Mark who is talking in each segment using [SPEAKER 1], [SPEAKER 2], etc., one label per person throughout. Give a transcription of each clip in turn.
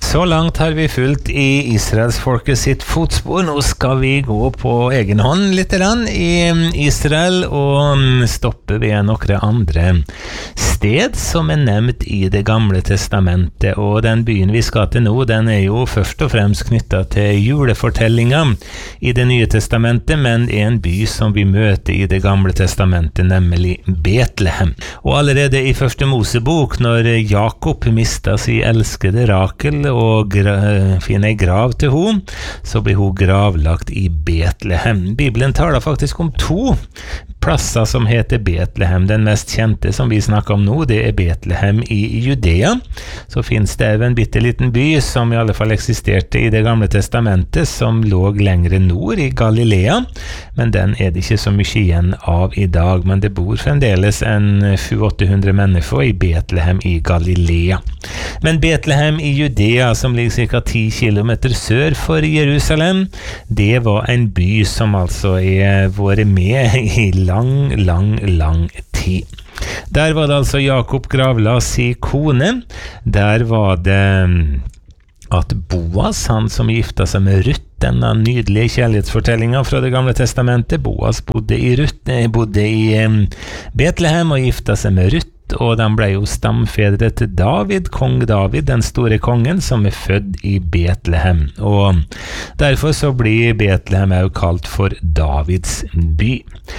[SPEAKER 1] Så langt har vi fulgt i Israelsfolket sitt fotspor. Nå skal vi gå på egen hånd litt i Israel og stoppe ved noen andre sted som nevnt i det gamle testamentet. Og den byen vi skal til nå, den jo først og fremst knyttet til julefortellinger i det nye testamentet, men en by som vi møter i det gamle testamentet, nemlig Betlehem. Og allerede i første Mosebok, når Jakob mistet sin elskede Rakel og finner en grav til henne, så blir hun gravlagt i Betlehem. Bibelen taler faktisk om to plasser som heter Betlehem. Den mest kjente som vi snakker om nå, det Betlehem i Judea. Så finnes det en bitteliten by som i alle fall eksisterte i det gamle testamentet, som lå lengre nord i Galilea, men den det ikke så mye igjen av i dag. Men det bor fremdeles en 700-800 mennesker i Betlehem i Galilea. Men Betlehem i Judea, som ligger ca. 10 kilometer sør for Jerusalem, det var en by som altså vært med i lang tid. Der var det altså Jakob gravla sin kone. Der var det at Boas, han som gifta seg med Ruth, denne nydelige kjærlighetsfortellingen fra det gamle testamentet. Boas bodde i Betlehem og gifta seg med Ruth, og de ble jo stamfedre til David, kong David, den store kongen, som født i Betlehem. Og derfor så blir Betlehem også kalt for Davids by.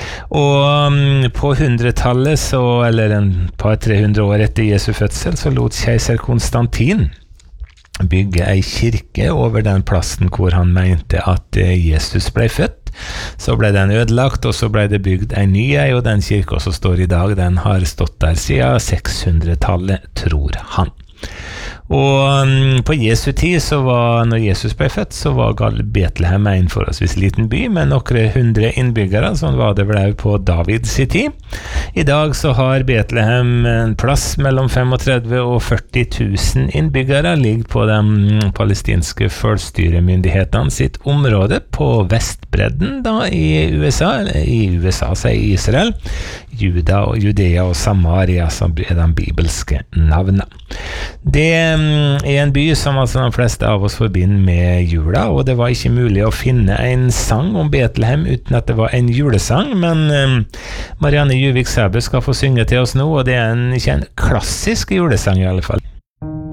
[SPEAKER 1] Og på 100-tallet, eller en par 300 år etter Jesu fødsel, så lot keiser Konstantin bygge ei kirke over den plassen hvor han mente at Jesus ble født. Så ble den ødelagt, og så ble det bygd en ny, og den kirka som står i dag, den har stått der siden 600-tallet, tror han. Og på Jesu tid, når Jesus ble født, så var Betlehem en forholdsvis liten by, med noen 100 innbyggere, sånn var det vel på Davids tid. I dag så har Betlehem en plass mellom 35 og 40 000 innbyggere, ligger på de palestinske selvstyremyndighetene sitt område på Vestbredden da, i USA sier Israel, Judea og Samaria, som de bibelske navnene. Det en by som altså de fleste av oss forbinder med jula, og det var ikke mulig å finne en sang om Betlehem uten at det var en julesang, men Marianne Juvik Sæbø skal få synge til oss nå, og det ikke en klassisk julesang i alle fall.